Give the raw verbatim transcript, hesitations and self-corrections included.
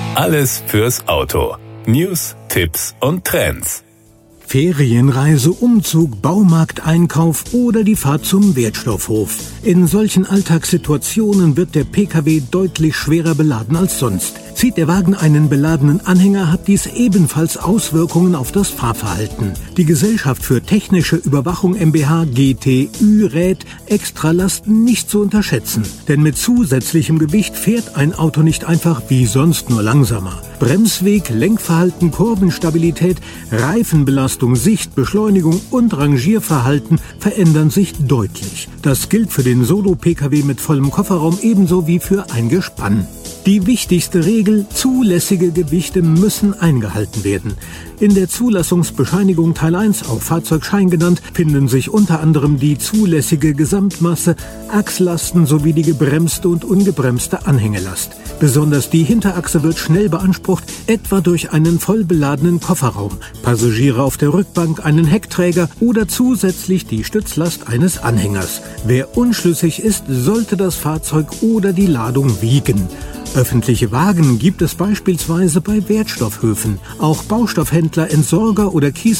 Alles fürs Auto. News, Tipps und Trends. Ferienreise, Umzug, Baumarkteinkauf oder die Fahrt zum Wertstoffhof. In solchen Alltagssituationen wird der Pkw deutlich schwerer beladen als sonst. Zieht der Wagen einen beladenen Anhänger, hat dies ebenfalls Auswirkungen auf das Fahrverhalten. Die Gesellschaft für technische Überwachung GmbH G T Ü rät, Extralasten nicht zu unterschätzen. Denn mit zusätzlichem Gewicht fährt ein Auto nicht einfach wie sonst nur langsamer. Bremsweg, Lenkverhalten, Kurvenstabilität, Reifenbelastung, Sicht, Beschleunigung und Rangierverhalten verändern sich deutlich. Das gilt für den Solo-Pkw mit vollem Kofferraum ebenso wie für ein Gespann. Die wichtigste Regel: zulässige Gewichte müssen eingehalten werden. In der Zulassungsbescheinigung Teil eins, auch Fahrzeugschein genannt, finden sich unter anderem die zulässige Gesamtmasse, Achslasten sowie die gebremste und ungebremste Anhängelast. Besonders die Hinterachse wird schnell beansprucht, etwa durch einen voll beladenen Kofferraum, Passagiere auf der Rückbank, einen Heckträger oder zusätzlich die Stützlast eines Anhängers. Wer unschlüssig ist, sollte das Fahrzeug oder die Ladung wiegen. Öffentliche Wagen gibt es beispielsweise bei Wertstoffhöfen. Auch Baustoffhändler, Entsorger oder Kies